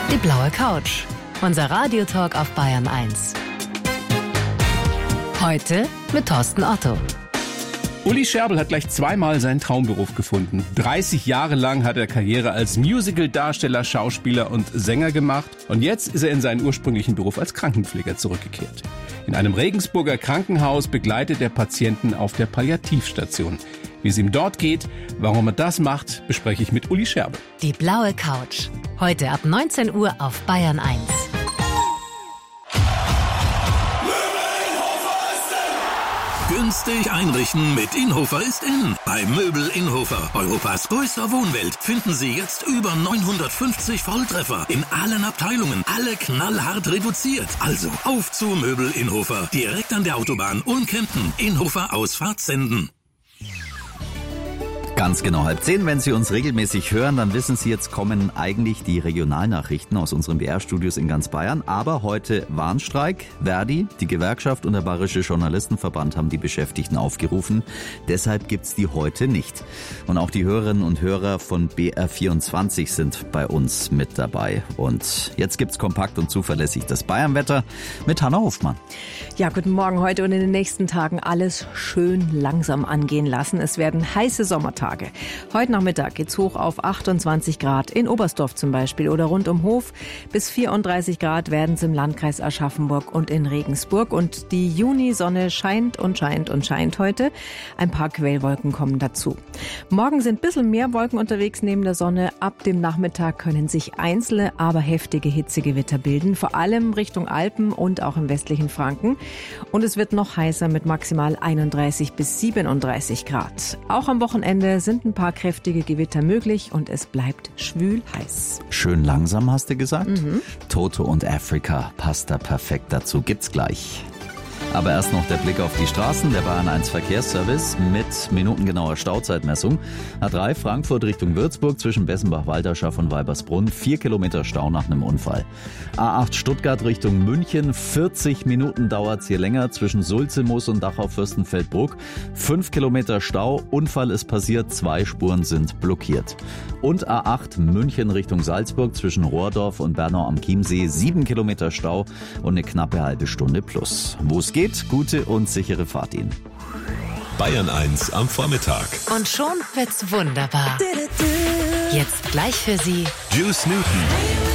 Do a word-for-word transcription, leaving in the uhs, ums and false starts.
Die blaue Couch. Unser Radiotalk auf Bayern eins. Heute mit Thorsten Otto. Uli Scherbel hat gleich zweimal seinen Traumberuf gefunden. dreißig Jahre lang hat er Karriere als Musical-Darsteller, Schauspieler und Sänger gemacht. Und jetzt ist er in seinen ursprünglichen Beruf als Krankenpfleger zurückgekehrt. In einem Regensburger Krankenhaus begleitet er Patienten auf der Palliativstation. Wie es ihm dort geht, warum er das macht, bespreche ich mit Uli Scherbel. Die blaue Couch. Heute ab neunzehn Uhr auf Bayern eins. Günstig einrichten mit Inhofer ist in. Bei Möbel Inhofer, Europas größter Wohnwelt, finden Sie jetzt über neunhundertfünfzig Volltreffer in allen Abteilungen, alle knallhart reduziert. Also auf zu Möbel Inhofer, direkt an der Autobahn Ulm-Kempten, Inhofer Ausfahrt Senden. Ganz genau halb zehn. Wenn Sie uns regelmäßig hören, dann wissen Sie, jetzt kommen eigentlich die Regionalnachrichten aus unseren B R-Studios in ganz Bayern. Aber heute Warnstreik. Verdi, die Gewerkschaft und der Bayerische Journalistenverband haben die Beschäftigten aufgerufen. Deshalb gibt's die heute nicht. Und auch die Hörerinnen und Hörer von B R vierundzwanzig sind bei uns mit dabei. Und jetzt gibt's kompakt und zuverlässig das Bayernwetter mit Hanna Hofmann. Ja, guten Morgen. Heute und in den nächsten Tagen alles schön langsam angehen lassen. Es werden heiße Sommertage. Heute Nachmittag geht's hoch auf achtundzwanzig Grad in Oberstdorf zum Beispiel oder rund um Hof. Bis vierunddreißig Grad werden es im Landkreis Aschaffenburg und in Regensburg. Und die Junisonne scheint und scheint und scheint heute. Ein paar Quellwolken kommen dazu. Morgen sind ein bisschen mehr Wolken unterwegs neben der Sonne. Ab dem Nachmittag können sich einzelne, aber heftige Hitzegewitter bilden. Vor allem Richtung Alpen und auch im westlichen Franken. Und es wird noch heißer mit maximal einunddreißig bis siebenunddreißig Grad. Auch am Wochenende sind ein paar kräftige Gewitter möglich und es bleibt schwül heiß. Schön langsam, hast du gesagt? Mhm. Toto und Africa passt da perfekt dazu. Gibt's gleich. Aber erst noch der Blick auf die Straßen. Der Bayern eins Verkehrsservice mit minutengenauer Stauzeitmessung. A drei Frankfurt Richtung Würzburg zwischen Bessenbach-Walderschaft und Weibersbrunn. Vier Kilometer Stau nach einem Unfall. A acht Stuttgart Richtung München. vierzig Minuten dauert's hier länger zwischen Sulzemoos und Dachau-Fürstenfeldbruck. Fünf Kilometer Stau. Unfall ist passiert. Zwei Spuren sind blockiert. Und A acht München Richtung Salzburg zwischen Rohrdorf und Bernau am Chiemsee. Sieben Kilometer Stau und eine knappe halbe Stunde plus. Wo es geht, gute und sichere Fahrt Ihnen. Bayern eins am Vormittag. Und schon wird's wunderbar. Jetzt gleich für Sie Juice Newton.